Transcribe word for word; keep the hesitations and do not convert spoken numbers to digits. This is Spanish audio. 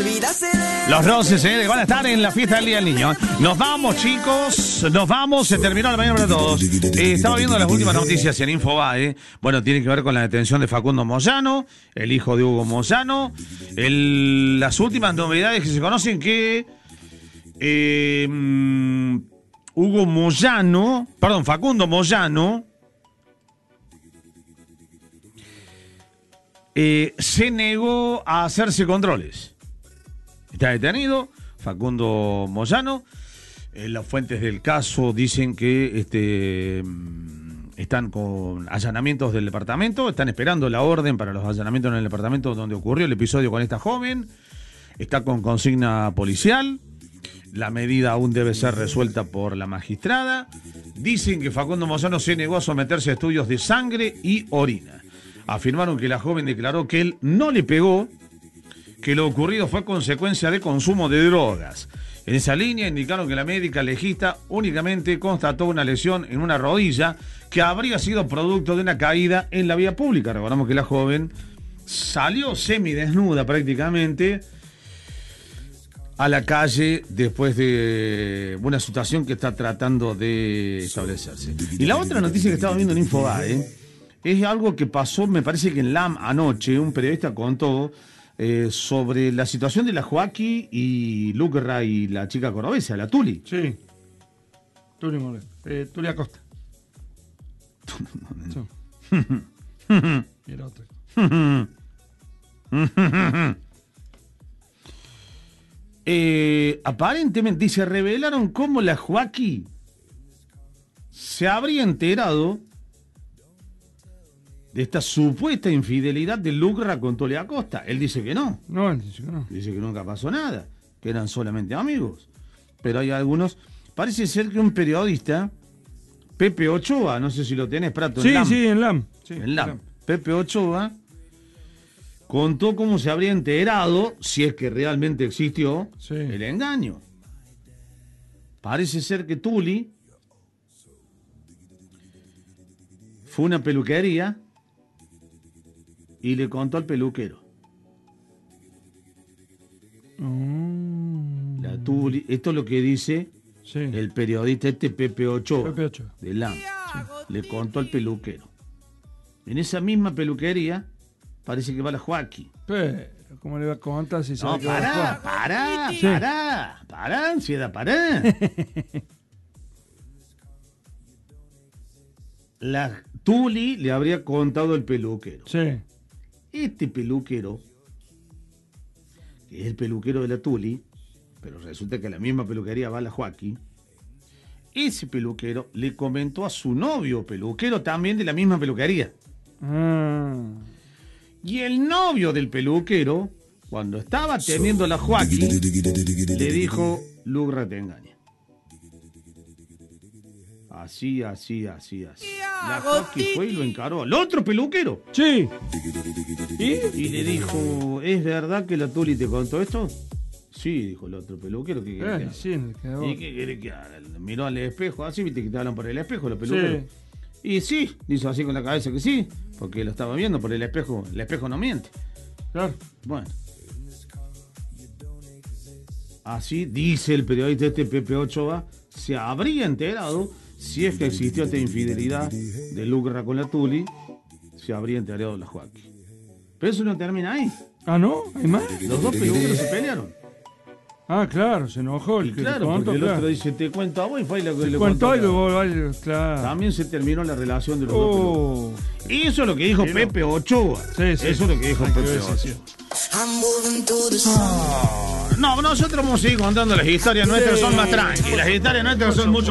Los Roses, ¿eh? Van a estar en la fiesta del Día del Niño. Nos vamos, chicos. Nos vamos. Se terminó la mañana para todos. Eh, estaba viendo las últimas noticias en Infobae. Bueno, tiene que ver con la detención de Facundo Moyano, el hijo de Hugo Moyano. El, las últimas novedades que se conocen que eh, um, Hugo Moyano, perdón, Facundo Moyano, eh, se negó a hacerse controles. Está detenido Facundo Moyano. Eh, las fuentes del caso dicen que este, están con allanamientos del departamento, están esperando la orden para los allanamientos en el departamento donde ocurrió el episodio con esta joven. Está con consigna policial. La medida aún debe ser resuelta por la magistrada. Dicen que Facundo Moyano se negó a someterse a estudios de sangre y orina. Afirmaron que la joven declaró que él no le pegó, que lo ocurrido fue consecuencia de consumo de drogas. En esa línea indicaron que la médica legista únicamente constató una lesión en una rodilla que habría sido producto de una caída en la vía pública. Recordamos que la joven salió semidesnuda prácticamente a la calle después de una situación que está tratando de establecerse. Y la otra noticia que estaba viendo en Infobae es algo que pasó, me parece que en LAM anoche, un periodista contó Eh, sobre la situación de la Joaquí y Lucra y la chica cordobesa, la Tuli. Sí. Tuli Moreno. Eh, Tuli Acosta. Y era otra. eh, aparentemente se revelaron cómo la Joaquí se habría enterado de esta supuesta infidelidad de Lucra con Tuli Acosta. Él dice que no. No, él dice que no. Dice que nunca pasó nada, que eran solamente amigos. Pero hay algunos... Parece ser que un periodista, Pepe Ochoa, no sé si lo tenés, Prato, sí, en LAM. Sí, en LAM. Sí, en LAM. Pepe Ochoa contó cómo se habría enterado, si es que realmente existió, sí, el engaño. Parece ser que Tuli fue a una peluquería y le contó al peluquero. Mm. La Tuli, esto es lo que dice sí. el periodista este Pepe Ochoa, Pepe Ochoa. de LAM. Sí. Le contó al peluquero. En esa misma peluquería parece que va la Joaquí. Pero, ¿cómo le va a contar si se no, va a quedar pará, pará, sí. pará, pará, ansiedad, pará. La Tuli le habría contado al peluquero. Sí. Este peluquero, que es el peluquero de la Tuli, pero resulta que a la misma peluquería va la Joaquí, ese peluquero le comentó a su novio peluquero también de la misma peluquería. Mm. Y el novio del peluquero, cuando estaba teniendo la Joaquí, le dijo, Lucra te engaña. Así, así, así, así. La Joaquí fue y lo encaró al otro peluquero. Sí. ¿Y? Y le dijo, ¿es verdad que la Tuli te contó esto? Sí, dijo el otro peluquero. ¿Qué eh, sí, ¿Y qué quiere que haga? Miró al espejo, así, viste que te hablan por el espejo los peluqueros. Sí. Y sí, dijo así con la cabeza que sí, porque lo estaba viendo por el espejo. El espejo no miente. Claro. Bueno. Así dice el periodista este Pepe Ochoa, se habría enterado, si es que existió esta infidelidad de Lucra con la Tuli, se habría enterado la Joaquí. Pero eso no termina ahí. Ah, ¿no? ¿Hay más? Los dos peluqueros se pelearon. Ah, claro, se enojó el y que claro, le contó, porque el claro. otro dice, te cuento a vos y fue y le, te le cuento contó. Y luego, vale, claro. También se terminó la relación de los oh. dos peluqueros. Y eso es lo que dijo Pero, Pepe Ochoa. Sí, sí. Eso es lo que dijo Hay Pepe que Ochoa. Sí. Ah, no, nosotros vamos a seguir contando las historias nuestras, son más tranquilas. Las historias nuestras son mucho